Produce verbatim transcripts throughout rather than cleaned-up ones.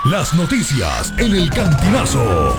Las noticias en el Cantinazo.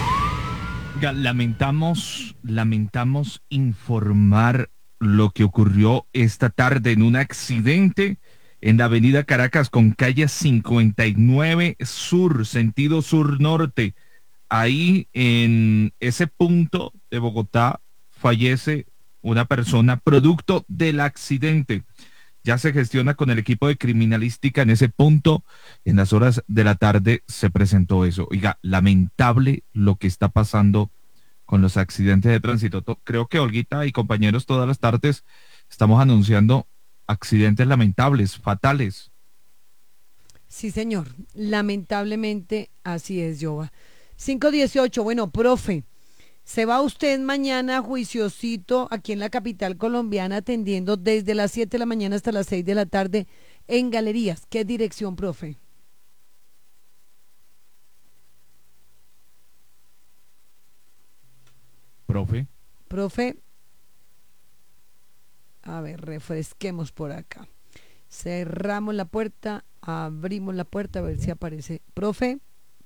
Lamentamos, lamentamos informar lo que ocurrió esta tarde en un accidente en la avenida Caracas con calle cincuenta y nueve Sur, sentido sur-norte. Ahí en ese punto de Bogotá fallece una persona producto del accidente. Ya se gestiona con el equipo de criminalística en ese punto. En las horas de la tarde se presentó eso. Oiga, lamentable lo que está pasando con los accidentes de tránsito. Creo que Olguita y compañeros todas las tardes estamos anunciando accidentes lamentables, fatales. Sí, señor. Lamentablemente así es, Jova. cinco dieciocho, bueno, profe, ¿se va usted mañana juiciosito aquí en la capital colombiana atendiendo desde las siete de la mañana hasta las seis de la tarde en galerías? ¿Qué dirección, profe? Profe. Profe, a ver, refresquemos por acá. Cerramos la puerta, abrimos la puerta a ver si aparece. Profe.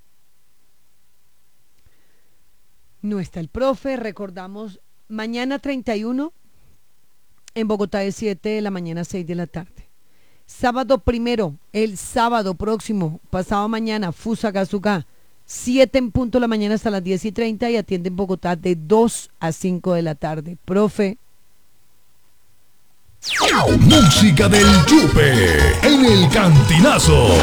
No está el profe, recordamos, mañana treinta y uno, en Bogotá de siete de la mañana a seis de la tarde. Sábado primero, el sábado próximo, pasado mañana, Fusagasugá, siete en punto de la mañana hasta las diez y treinta y atiende en Bogotá de dos a cinco de la tarde. Profe. Música del Yupe en el Cantinazo.